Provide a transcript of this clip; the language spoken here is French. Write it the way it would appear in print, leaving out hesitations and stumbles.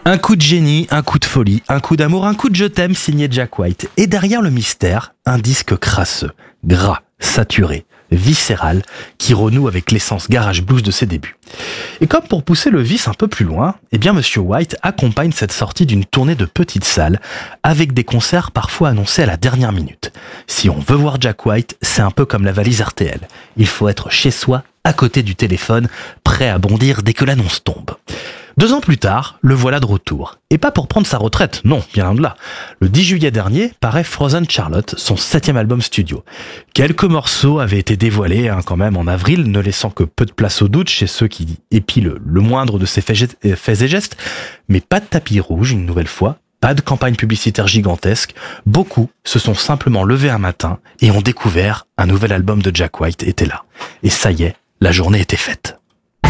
Un coup de génie, un coup de folie, un coup d'amour, un coup de je t'aime signé Jack White. Et derrière le mystère, un disque crasseux, gras, saturé, viscéral, qui renoue avec l'essence garage blues de ses débuts. Et comme pour pousser le vice un peu plus loin, eh bien Monsieur White accompagne cette sortie d'une tournée de petites salles, avec des concerts parfois annoncés à la dernière minute. Si on veut voir Jack White, c'est un peu comme la valise RTL. Il faut être chez soi, à côté du téléphone, prêt à bondir dès que l'annonce tombe. 2 ans plus tard, le voilà de retour. Et pas pour prendre sa retraite, non, bien loin de là. Le 10 juillet dernier paraît Frozen Charlotte, son 7e album studio. Quelques morceaux avaient été dévoilés quand même en avril, ne laissant que peu de place au doute chez ceux qui épient le moindre de ses faits et gestes. Mais pas de tapis rouge, une nouvelle fois, pas de campagne publicitaire gigantesque. Beaucoup se sont simplement levés un matin et ont découvert un nouvel album de Jack White était là. Et ça y est, la journée était faite.